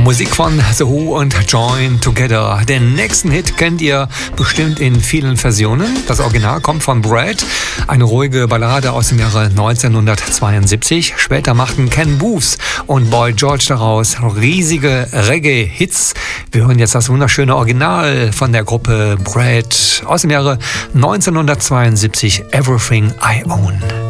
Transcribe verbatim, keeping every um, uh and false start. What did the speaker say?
Musik von The Who und Join Together. Den nächsten Hit kennt ihr bestimmt in vielen Versionen. Das Original kommt von Brad, eine ruhige Ballade aus dem Jahre neunzehnhundertzweiundsiebzig. Später machten Ken Boothes und Boy George daraus riesige Reggae-Hits. Wir hören jetzt das wunderschöne Original von der Gruppe Brad aus dem Jahre neunzehnhundertzweiundsiebzig, Everything I Own.